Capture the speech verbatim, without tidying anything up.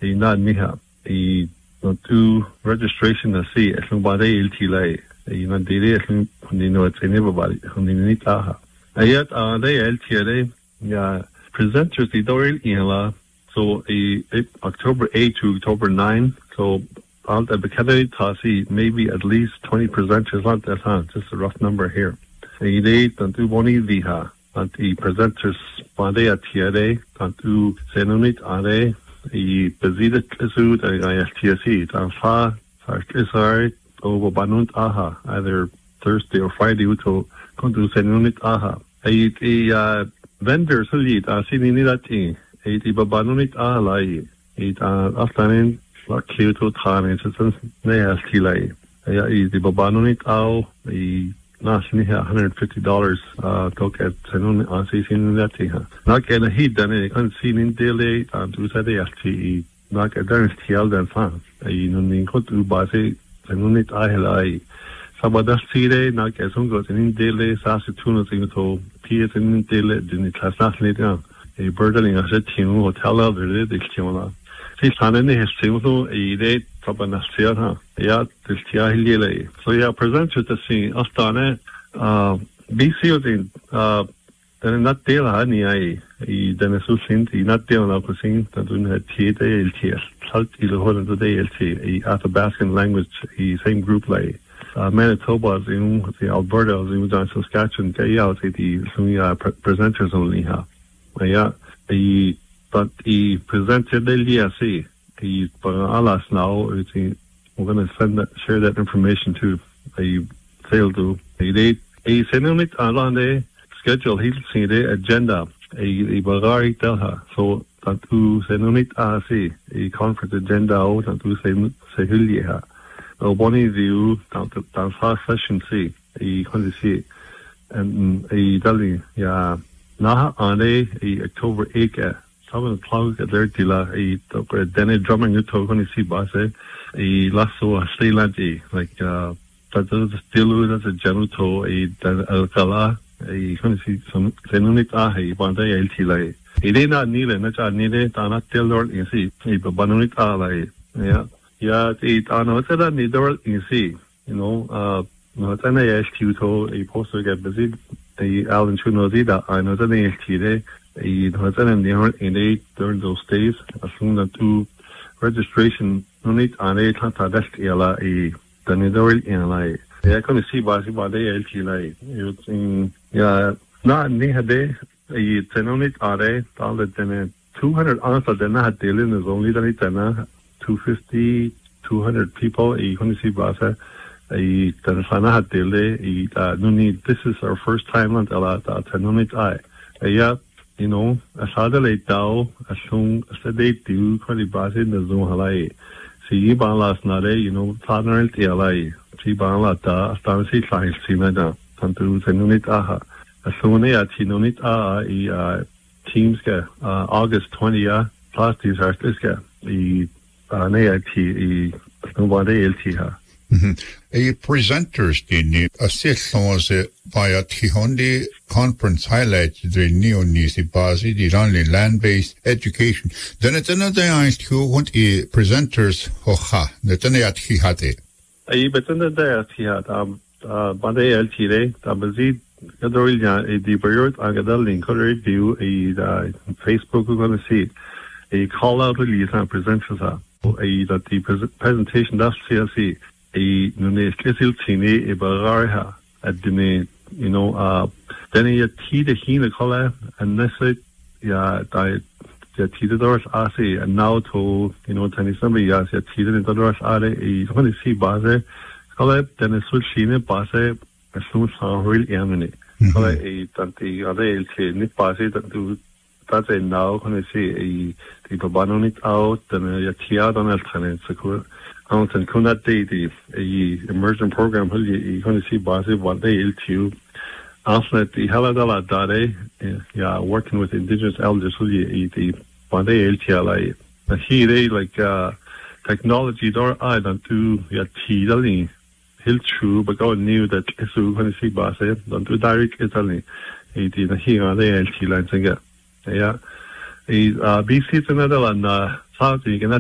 i na niha i no tu registration na si e lung ba de il ti lai i na de de lung ni no tsene ba ba ni ni ta ha ayat a de el ti de ya presenters the doril in la so i October eighth to October ninth so on the Bacadary Tasi maybe at least twenty presenters on that hand just a rough number here i de tantu boni viha and the presenters bande at tiare tantu senunit are i beziedet gesud I F T S E dan fa farkisar over banunt aha either Thursday or Friday uto kondu senunit aha ai the uh, vendors lead uh, sini nilati ai the babanunit aha lai ai aftanin la kluto tane so ne asti lai ai the babanunit au ai nationally one hundred fifty dollars uh talk at senun asi sini nilati ha na kana hit dane kan sini dele and do say asti na ka dan stial dan fa ai no nin ko tu base senunit ahla Sabada sire na ke songo tin dele sa se tuno tin to pie tin dele din class le da e burdeling a set tin hotel de de kimola si sanen ne hestim so e de probana sia ha ya tistia hilele so ya presenter to see astane uh B C O din uh then not deal ha ni ai i den so sint i not deal na ko sin ta dun ha T D L T salt i lo holen to de L T i Athabaskan language i same group like Uh, Manitoba is in the Alberta is in the Saskatchewan kaya out the some uh, pre- presenters only ha yeah the but the presenter del D S C the alas now it's we're going to send that share that information to a sale to a date a senumit along the schedule he'll see the agenda a a bagari telha so that to senumit A C a conference agenda out and to say say hilya Uh, one of you down to down fast session see a can see and a dali yeah na on a October eighth at seven o'clock at their tila a then a drumming you talk on see boss a lasso a stay landy like uh that is still as a general to a alcala a can see some senunit ah a banda L T like it ain't not needed na cha needed ta tell lord you see a banunit ah like yeah Yeah, it I know that I need the you see, you know, uh no then I asked you to a poster get busy the Alan Chuno that I know that I asked you there a hotel in the in a during those days as soon as to registration no need on a tata desk ela a the nether in like yeah can see by by the L T like you think yeah not ni hade a tenonit are all the ten two hundred answer then I had dealing is only that it two fifty, two hundred people. You can see Basa. I Tanfana had dele. I no need. This is our first time on the Tanumit I. Yeah, you know, as hard as late now, as soon as they do, quite Basa in the zone halai. See, ban last night, you know, partner T L I. See, ban lata. Stan see clients see me da. Tantu Tanumit aha. As soon as Tanumit ah, I teams get August twentieth. Plus these artists get the Uh, A presenters did assist was via Tihondi conference highlights the neo-nisi basi the only land-based education. Then it's another asked who want a presenters hoha the tanayat hihate. A but another hihat um uh bande L T A tabazi gadorilla a debriot agadal link review a Facebook we're going to see a call out release and presenters are a that the presentation that's C L C a nune kisil tini a bararha at the you know uh then a tea the hina color and this it yeah that the tea the doors are see and now to you know tani somebody yes yeah tea the doors are a when see base color then a switch shine base as soon as real yamini color a tanti other ni base that do that's a now when I see a the babanonit out and a tiad on alternate secure out and kuna day the a immersion program will you going to see basi one day L T U after the haladala dade yeah working with indigenous elders will you the one day L T L I he they like uh technology door I don't do yeah T dali hill true but God knew that so when I see basi don't do direct Italy he did here the L T lines again yeah, is uh B C another and uh South you can